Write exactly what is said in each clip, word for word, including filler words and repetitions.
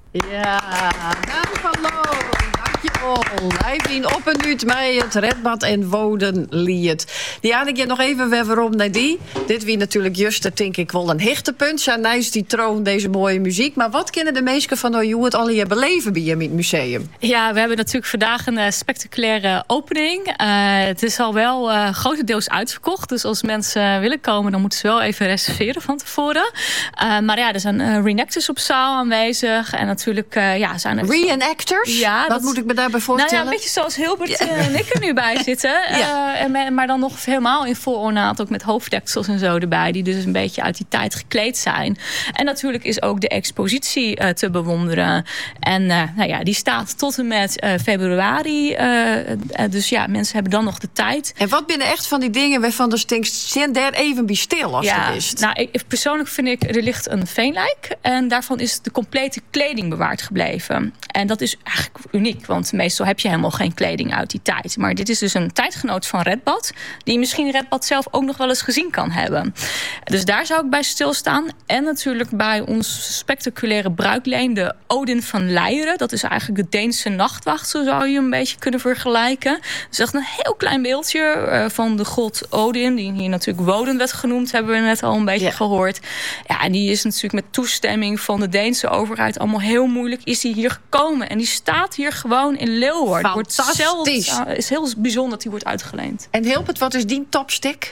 Ja, dank hallo. Dankjewel. Wij zijn op en uit mij het Redbad en Woden lied. Die had ik je nog even weer waarom naar die. Dit wie natuurlijk juist, denk ik, wel een hichtepunt. Ja, nice die troon, deze mooie muziek. Maar wat kunnen de meesten van nou hoe het al hier beleven bij je in het museum? Ja, we hebben natuurlijk vandaag een uh, spectaculaire opening. Uh, het is al wel uh, grotendeels uitverkocht. Dus als mensen willen komen, dan moeten ze wel even reserveren van tevoren. Uh, maar ja, er zijn uh, reenactors op zaal aanwezig. En natuurlijk, uh, ja, zijn er... Reenactors? Ja, wat dat... moet ik me daarbij voorstellen? Nou ja, een beetje zoals Hilbert ja. en ik er nu bij zitten. Ja. Uh, en, maar dan nog helemaal in vol ornaat, ook met hoofddeksels en zo erbij. Die dus een beetje uit die tijd gekleed zijn. En natuurlijk is ook de expositie uh, te bewonderen. En uh, nou ja, die staat tot en met uh, februari. Uh, uh, dus ja, mensen hebben dan nog de tijd. En wat binnen echt van die dingen waarvan de stinkt, zijn daar even bij stil als ja, je wist? Nou, ik, persoonlijk vind ik, er ligt een veenlijk. En daarvan is de complete kleding bewaard gebleven. En dat is eigenlijk uniek, want meestal heb je helemaal geen kleding uit die tijd. Maar dit is dus een tijdgenoot van Redbad, die misschien Redbad zelf ook nog wel eens gezien kan hebben. Dus daar zou ik bij stilstaan. En natuurlijk bij ons spectaculaire bruikleen, de Odin van Leijeren. Dat is eigenlijk de Deense nachtwacht, zo zou je een beetje kunnen vergelijken. Dat is echt een heel klein beeldje uh, van de god Odin, die hier natuurlijk Woden werd genoemd, hebben we net al een beetje ja. gehoord. Ja, en die is natuurlijk met toestemming van de Deense overheid allemaal heel moeilijk, is die hier gekomen. En die staat hier gewoon in Leeuwarden. Fantastisch. Het is heel bijzonder dat die wordt uitgeleend. En Hilbert, wat is die topstick?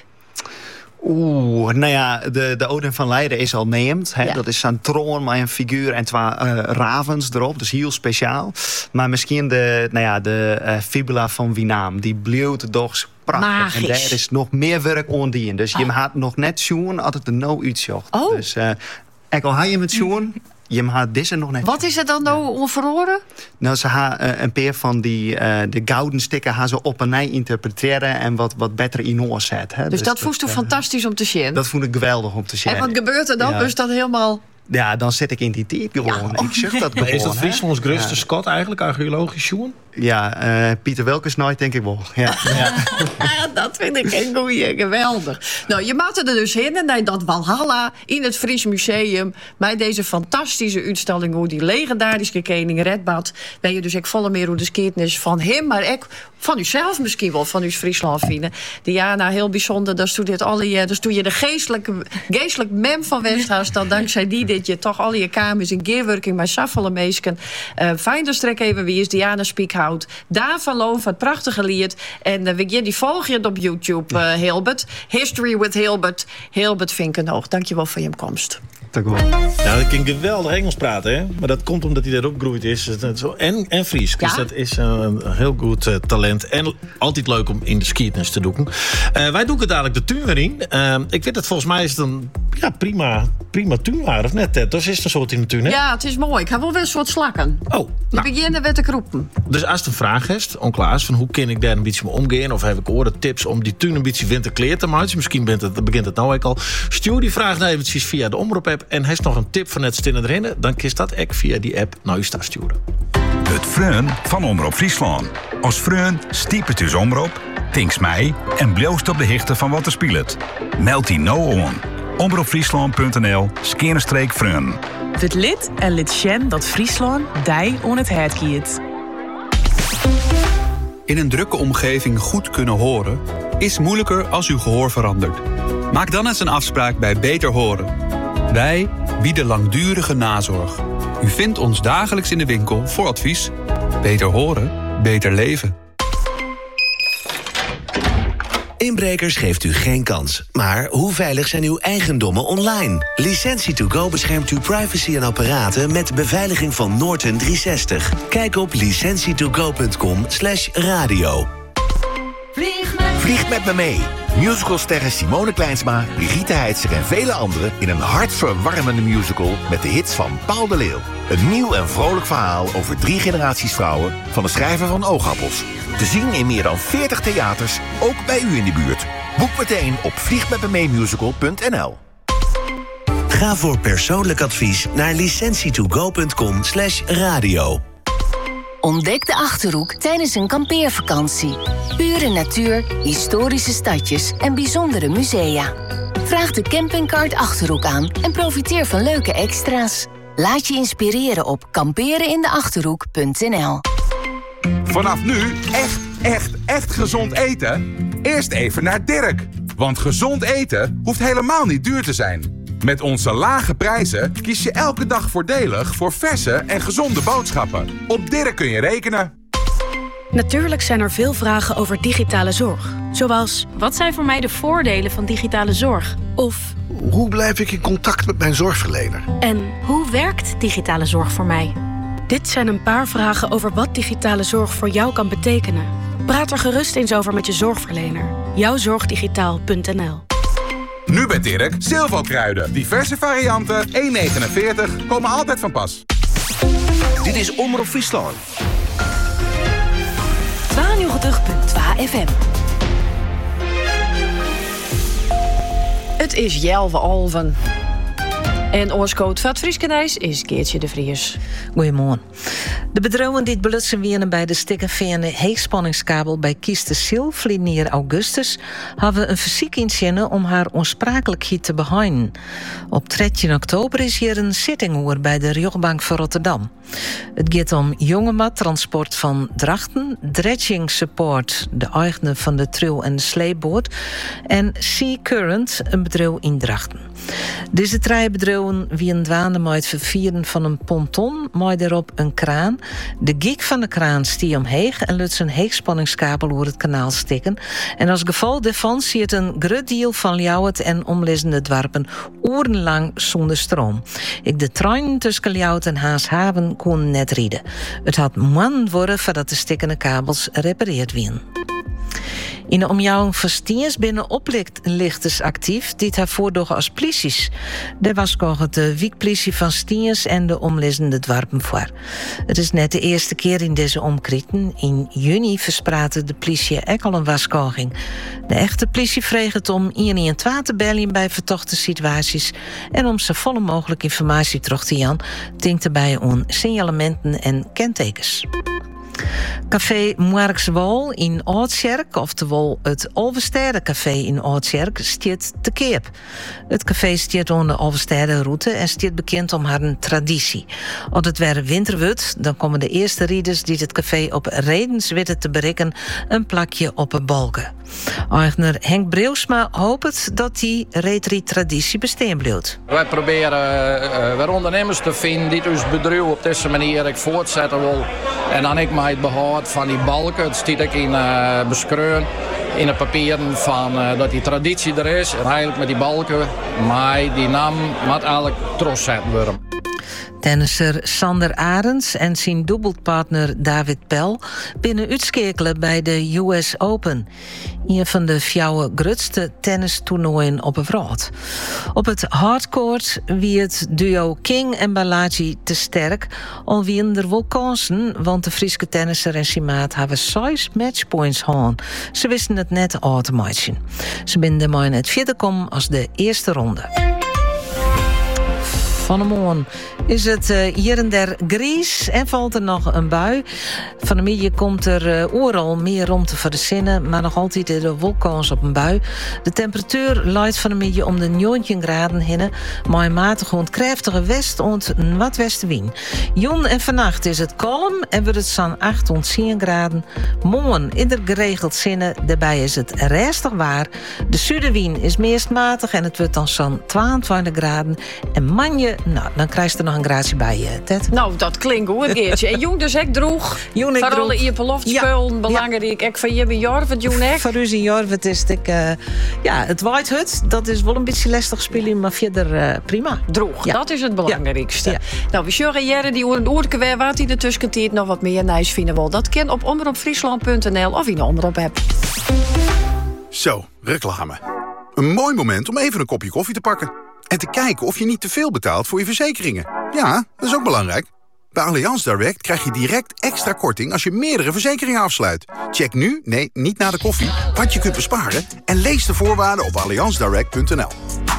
Oeh, nou ja, de, de Odin van Leijeren is al neemt. Hè? Ja. Dat is zo'n troon met een figuur en twee uh, ravens erop. Dus heel speciaal. Maar misschien de, nou ja, de uh, fibula van Wienaam. Die bleef toch prachtig. Magisch. En daar is nog meer werk ondien. Dus oh. je gaat nog net zien als het er nou uitzocht. Oh. Dus uh, ik al had je met zien. Je gaat deze nog net. Wat is het dan nou onverhoren? Nou, ze gaan uh, een paar van die uh, de gouden stikken gaan ze op en neer interpreteren en wat, wat beter in oor zetten. Dus, dus dat vond je uh, fantastisch om te zien? Dat vond ik geweldig om te zien. En wat gebeurt er dan? Ja. Dus dat helemaal... Ja, dan zit ik in die tijd gewoon. Ja. Ik zeg dat gewoon. Is dat Frieslands grootste ja. schat eigenlijk, archeologisch Sjoen? Ja, uh, Pieter Welkens nooit denk ik wel. Ja. Ja. Dat vind ik een goeie, geweldig. Nou, je maakt er dus heen naar dat Walhalla in het Fries Museum. Bij deze fantastische uitstelling hoe die legendarische koning Redbad. Waar je dus ook volle meer hoe de geschiedenis van hem, maar ook van uzelf misschien wel, van uw Friesland vinden. Diana, heel bijzonder. Dat doe dit alle, dus toen je de geestelijke, geestelijk mem van Westhuis, dan dankzij die dit je toch al je kamers in gearworking met saffele meesken. Uh, fijn dus trek even wie is Diana Spiekhoudt. Daan van Loon van het prachtige lied. En uh, we die volg je op YouTube, uh, Hilbert. History with Hilbert. Hilbert Vinkenoog. Dankjewel voor je komst. Nou, dat kan geweldig Engels praten, hè? Maar dat komt omdat hij daar opgegroeid is. En, en Fries. Ja? Dus dat is een heel goed uh, talent. En altijd leuk om in de geschiedenis te doen. Uh, wij doen het dadelijk de tuin weer in. Uh, ik weet het, volgens mij is het een ja, prima, prima tuin waar, of net? Ted? Dus is het een soort in de tuin, hè? Ja, het is mooi. Ik heb wel weer een soort slakken. Oh, nou. We beginnen met de roepen. Dus als je een vraag hebt, onklaar, van hoe kan ik daar een beetje mee omgaan? Of heb ik oren tips om die tuin een beetje winterkleer te maken? Misschien bent het, begint het nou ook al. Stuur die vraag nou eventjes via de Omroep-app. En heeft nog een tip van net stinnen erin, dan kies dat ook via die app naar je staat sturen. Het Freun van Omroep Friesland. Als Freun stiep het dus Omroep, tinks mij en bloost op de hichte van wat er speelt. Meld die nou on. omroepfriesland punt n l skerenstreek Freun. Het lid en lid Sjen dat Friesland dij on het hert kiet. In een drukke omgeving goed kunnen horen is moeilijker als uw gehoor verandert. Maak dan eens een afspraak bij Beter Horen. Wij bieden langdurige nazorg. U vindt ons dagelijks in de winkel voor advies. Beter horen, beter leven. Inbrekers geeft u geen kans. Maar hoe veilig zijn uw eigendommen online? Licentie to go beschermt uw privacy en apparaten met beveiliging van Norton driehonderdzestig. Kijk op licentie to go punt com slash radio. Vlieg met, Vlieg met me mee. Musicalsterren Simone Kleinsma, Brigitte Heitzer en vele anderen in een hartverwarmende musical met de hits van Paul de Leeuw. Een nieuw en vrolijk verhaal over drie generaties vrouwen van de schrijver van Oogappels. Te zien in meer dan veertig theaters, ook bij u in de buurt. Boek meteen op vlieg met me mee musical punt n l. Ga voor persoonlijk advies naar licentie to go punt com slash radio. Ontdek de Achterhoek tijdens een kampeervakantie. Pure natuur, historische stadjes en bijzondere musea. Vraag de campingkaart Achterhoek aan en profiteer van leuke extra's. Laat je inspireren op kamperenindeachterhoek punt n l. Vanaf nu echt, echt, echt gezond eten? Eerst even naar Dirk. Want gezond eten hoeft helemaal niet duur te zijn. Met onze lage prijzen kies je elke dag voordelig voor verse en gezonde boodschappen. Op Dirk kun je rekenen. Natuurlijk zijn er veel vragen over digitale zorg. Zoals, wat zijn voor mij de voordelen van digitale zorg? Of, hoe blijf ik in contact met mijn zorgverlener? En hoe werkt digitale zorg voor mij? Dit zijn een paar vragen over wat digitale zorg voor jou kan betekenen. Praat er gerust eens over met je zorgverlener. jouwzorgdigitaal punt n l. Nu bij Dirk, Silvo-kruiden. Diverse varianten, één negenenveertig, komen altijd van pas. Dit is Omroep Friesland. tweeënnegentig komma twee F M. Het is Jelve Alven. En oorscoot van het Frieskenijs is Geertje de Vries. Goedemorgen. De bedrijven die belutsen wienen bij de stikkenveerne heegspanningskabel bij Kiestesil, vlienier Augustus, hebben een verziekingszin om haar onsprakelijkheid te behouden. Op dertien oktober is hier een zittingoer bij de rechtbank van Rotterdam. Het gaat om jongemat transport van Drachten, dredging support, de eigenaar van de trouw en de sleepboot, en Sea Current, een bedrijf in Drachten. Deze drie bedrijven wien dwaande met het vervieren van een ponton, met daarop een kraan. De giek van de kraan stier omheeg en lukt zijn heegspanningskabel door het kanaal stikken. En als gevolg daarvan zie het een groot deel van Ljouwert en omliggende dwarpen urenlang zonder stroom. Ik de trein tussen Ljouwert en Haashaven kon net rijden. Het had man worden voordat de stikkende kabels repareerd werden. In de omjouwing van Stiens binnen oplichters actief, die haar voordogen als polities. Daar was kocht de wijkpolitie van Stiens en de omliggende dwarpen voor. Het is net de eerste keer in deze omkrieten. In juni verspraten de politie ook al een waskoging. De echte politie vreeg het om één een twee te bellen bij vertochte situaties en om zo volle mogelijk informatie terug te jan, denkt erbij aan signalementen en kentekens. Café Markswol in Oudtsjerk, oftewel het Alvesterde Café in Oudtsjerk, stiet te keep. Het café stiet aan de Alvesterde route en stiet bekend om haar traditie. Als het weer winterwut, dan komen de eerste rieders die het café op redens weten te bereiken een plakje op een balken. Eigenaar Henk Breusma hoopt dat die retri-traditie bestaan blijft. Wij proberen uh, weer ondernemers te vinden die ons bedrijf op deze manier voortzetten wil. En dan ik mij het behoud van die balken. Het stiet ik in uh, beschreven in het papieren van uh, dat die traditie er is. En eigenlijk met die balken, maar die naam moet eigenlijk trots zetten worden. Tennisser Sander Arends en zijn dubbelpartner David Pel binnen uitschakelen bij de U S Open. Een van de vier grootste tennistoernooien op een wereld. Op het hardcourt wie het duo King en Balaji te sterk, al wien er wel kansen, want de Friese tennisser en zijn maat hebben zes matchpoints gehad. Ze wisten het net uit te matchen. Ze binden maar in het vierde kom als de eerste ronde. Van de morgen is het uh, hier en der gries en valt er nog een bui. Van de middag komt er uh, overal meer ruimte voor de zinnen, maar nog altijd de wolkans op een bui. De temperatuur leidt van de middag om de negentien graden heen, maar een matige ontkrachtige west- en wat westenwind. Jon en vannacht is het kalm en wordt het zo'n acht tot tien graden. Morgen ieder geregeld zinnen, daarbij is het restig waar. De zuidenwind is meest matig en het wordt dan zo'n tweeëntwintig graden. En manje, nou, dan krijg je er nog een graadje bij je, Ted. Nou, dat klinkt goed, Geertje. En Jong dus echt droeg. Jong ik voor droeg. alle Ierpeloftspeul, ja. Belangrijk. Ik van je bij Jorvet, Jong echt. Voor u in Jorvet is het, uh, ja, het White Hut. Dat is wel een beetje lastig spelen, maar verder uh, prima. Droeg, ja. Dat is het belangrijkste. Ja. Nou, we zorgen jaren die oren oorke weer wat die er tussen nog wat meer nice vinden wil. Dat kan op omroepfriesland punt n l of in de omroep-app. Zo, reclame. Een mooi moment om even een kopje koffie te pakken. En te kijken of je niet te veel betaalt voor je verzekeringen. Ja, dat is ook belangrijk. Bij Allianz Direct krijg je direct extra korting als je meerdere verzekeringen afsluit. Check nu, nee, niet na de koffie, wat je kunt besparen en lees de voorwaarden op allianz direct punt n l.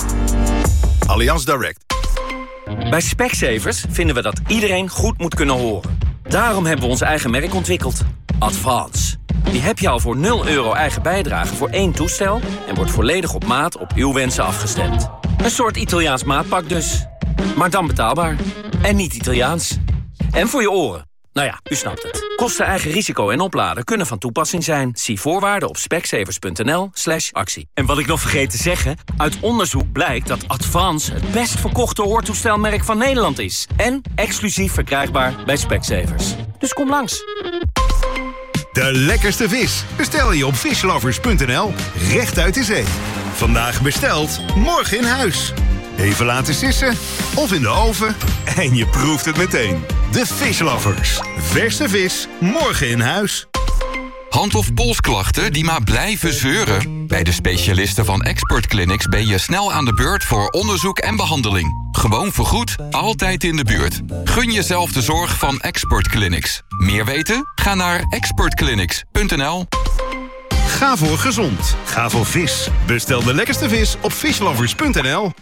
Allianz Direct. Bij Specsavers vinden we dat iedereen goed moet kunnen horen. Daarom hebben we ons eigen merk ontwikkeld. Advance. Die heb je al voor nul euro eigen bijdrage voor één toestel en wordt volledig op maat op uw wensen afgestemd. Een soort Italiaans maatpak dus. maar dan betaalbaar. En niet Italiaans. En voor je oren. Nou ja, u snapt het. Kosten, eigen risico en opladen kunnen van toepassing zijn. Zie voorwaarden op specsavers.nl slash actie. En wat ik nog vergeet te zeggen, uit onderzoek blijkt dat Advance het best verkochte hoortoestelmerk van Nederland is. En exclusief verkrijgbaar bij Specsavers. Dus kom langs. De lekkerste vis bestel je op fishlovers punt n l, recht uit de zee. Vandaag besteld, morgen in huis. Even laten sissen of in de oven en je proeft het meteen. De Fishlovers. Verse vis, morgen in huis. Hand- of polsklachten die maar blijven zeuren? Bij de specialisten van Expert Clinics ben je snel aan de beurt voor onderzoek en behandeling. Gewoon vergoed, altijd in de buurt. Gun jezelf de zorg van Expert Clinics. Meer weten? Ga naar expert clinics punt n l. Ga voor gezond. Ga voor vis. Bestel de lekkerste vis op fishlovers punt n l.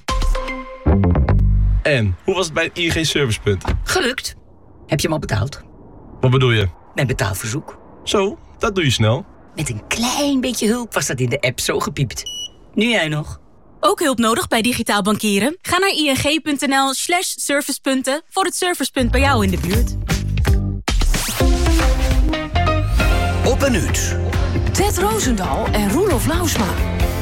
En, hoe was het bij het I N G Servicepunt? Gelukt. Heb je hem al betaald? Wat bedoel je? Mijn betaalverzoek. Zo, dat doe je snel. Met een klein beetje hulp was dat in de app zo gepiept. Nu jij nog. Ook hulp nodig bij digitaal bankieren? Ga naar ing punt n l slash servicepunten voor het servicepunt bij jou in de buurt. Op een uur. Ted Roosendaal en Roelof Lausma.